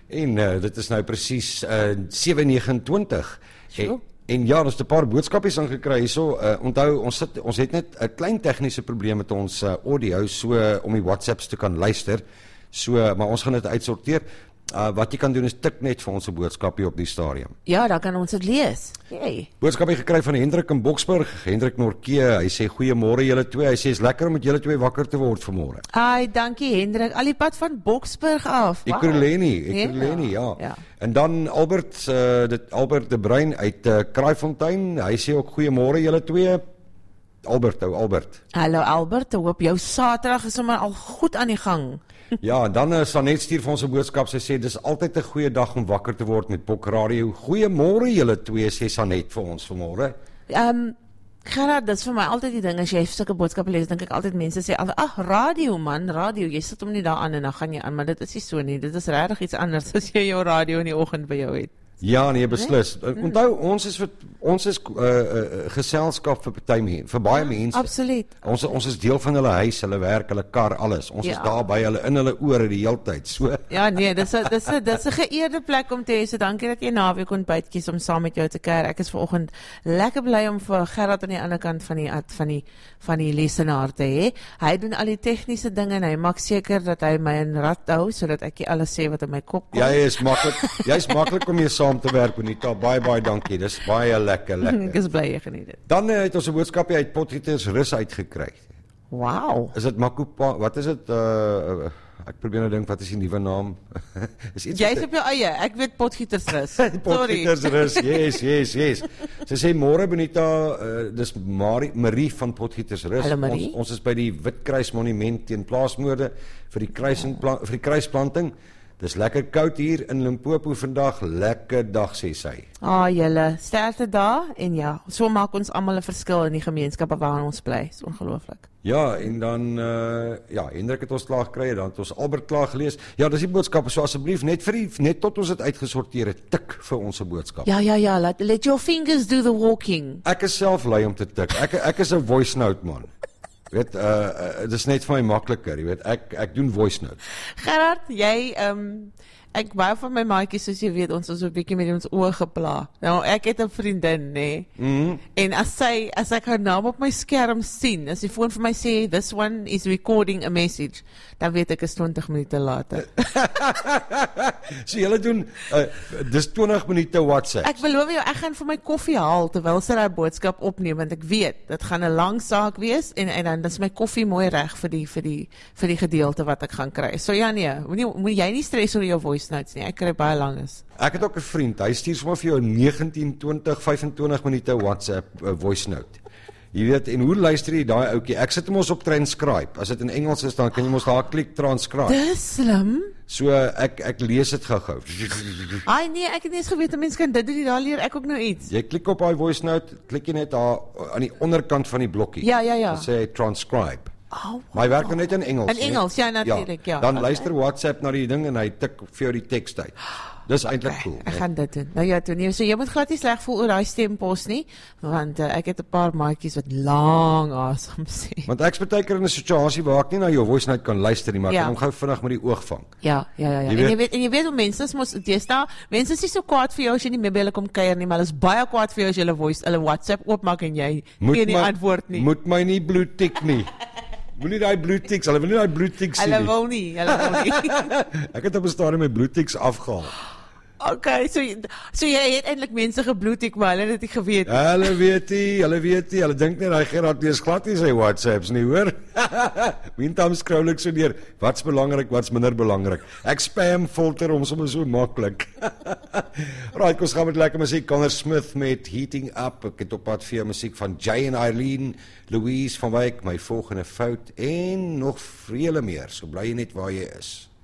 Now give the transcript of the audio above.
En dit is nou presies 7:29. Sure. En ja, ons het 'n paar boodskapies ingekry hierso. Onthou, ons het net 'n klein tegniese probleem met ons audio, so om die WhatsApps te kan luister. So, maar ons gaan dit uitsorteer. Wat jy kan doen is tik net vir ons 'n boodskapie op die stadium. Ja, dan kan ons dit lees. Hey. Boodskapie gekry van Hendrik in Boksburg, Hendrik Norkee. Hy sê goeiemôre julle twee. Hy sê is lekker om met julle twee wakker te word vanmôre. Ai, dankie Hendrik. Al die pad van Boksburg af. Wow. Ekurhuleni, ja. En dan Albert de Bruin uit Kraaifontein. Hy sê ook goeiemôre julle twee. Albert. Hallo Albert, ek hoop jou Saterdag is sommer al goed aan die gang. Ja, dan Sanet stuur vir ons 'n boodskap. Sy sê dis altyd 'n goeie dag om wakker te word met Bok Radio. Goeiemôre julle twee, sê Sanet vir ons vanmôre. Gerard, dis vir my altyd die ding as jy sulke boodskappe lees, dink ek altyd mense sê altyd, radio man, radio, jy sit hom nie daar aan en dan gaan jy aan, maar dit is nie so nie. Dit is regtig iets anders as jy jou radio in die oggend by jou het. Ja, nee, beslis. Onthou, ons is geselskap vir party mense, vir baie mense. Absoluut. Ons is deel van hulle huis, hulle werk, hulle kar, alles. Ons is daar by hulle in hulle ore die hele tyd. So. Ja, nee, dis 'n geëerde plek om te hê. So dankie dat jy naweek ontbyt kies om saam met jou te kuier. Ek is vanoggend lekker bly om vir Gerard aan die ander kant van die lesenaar te hê. Hy doen al die tegniese dinge en hy maak seker dat hy my in rad hou sodat ek alles sê wat in my kop kom. Jy's maklik om saam te werk, Bonita. Baie dankie. Dis baie lekker. Ek is bly jy geniet dit. Dan het ons 'n boodskapie uit Potgietersrus uitgekry. Wow. Is dit Makupa? Wat is dit? Ek probeer nou dink wat is die nuwe naam? Is iets. Jy's op jou eie. Ek weet Potgietersrus. Sorry. Potgietersrus. Yes. Sy sê môre Bonita, dis Marie van Potgietersrus. Hallo Marie. Ons is by die Witkruis Monument teen plaasmoorde vir die kruisplanting. Dis lekker koud hier in Limpopo vandag, lekker dag sê sy. Julle, sterkte daar en ja, so maak ons almal 'n verskil in die gemeenskappe waarin ons bly. Dis ongelooflik. Ja, en dan Hendrik het ons klaar gekry, dan het ons Albert klaar gelees. Ja, dis die boodskappe, so asseblief net tot ons dit uitgesorteer het, tik vir ons 'n boodskap. Ja, let your fingers do the walking. Ek is self lui om te tik. Ek is 'n voice note man. Weet, dis net vir my makliker, jy weet, ek doen voice notes. Gerard, jy, ek baie van my maatjies, soos jy weet, ons is 'n bietjie met ons oë gepla. Nou, ek het 'n vriendin, nê. En as ek haar naam op my skerm sien, as die foon vir my sê, this one is recording a message, dan weet ek is 20 minute later. So julle doen, dis 20 minute WhatsApp. Ek beloof jou, ek gaan vir my koffie haal, terwyl sy daai boodskap opneem, want ek weet, dit gaan 'n lang saak wees, en dan is my koffie mooi reg vir die gedeelte wat ek gaan kry. So ja, nee, moet jy nie stres oor jou voice notes nie, ek kry baie langes. Ek het ook 'n vriend, hy stuur sommer vir jou 19, 20, 25 minute WhatsApp voice note. Jy weet, en hoe luister jy daai ouetjie? Ek sit hom ons op transcribe. As dit in Engels is, dan kan jy mos daar klik transcribe. Dis slim. So ek lees dit gou-gou. Nee, ek het nie eens geweet 'n mens kan dit doen, daar leer ek ook nou iets. Jy klik op daai voice note, klik jy net daar aan die onderkant van die blokkie. Ja. Dan sê transcribe. Wow. Maar hy werk net in Engels. In Engels, ja, natuurlik, ja. Dan luister WhatsApp na die ding en hy tik vir jou die teks uit. Dis eintlik cool. Ek gaan dit doen. Nou ja, toe so jy moet glad nie sleg voel oor daai stempos nie, want ek het 'n paar maatjies wat lang asem sê. Want ek's baie keer in 'n situasie waar ek nie na jou voice note kan luister nie, maar ek kan hom gou vinnig met die oog vang. Ja. En jy weet hoe mense mos deesdae, mense is nie so kwaad vir jou as jy nie meer by hulle kom kuier nie, maar hulle is baie kwaad vir jou as jy hulle WhatsApp oopmaak en jy gee nie antwoord nie. Moet my nie bloedtik nie. Moenie daai bloedtiks, hulle wil nie daai bloedtiks sien nie. Hulle wil nie. Ek het op 'n stadium my bloedtiks afgehaal. Okay, so jy het eintlik mense gebloedtik, maar hulle het dit nie geweet nie. Hulle weet nie, hulle dink net hy Gerard lees glad nie sy WhatsApps nie, hoor? Meantime scroll ek so deur, wat's belangrik, wat's minder belangrik. Ek spam filter hom sommer so maklik. Right, ons gaan met lekker musiek, Connor Smith met Heating Up. Ek het op pad vir jou musiek van Jay en Eileen, Louise van Wyk, My Volgende Fout en nog vele meer. So bly jy net waar jy is.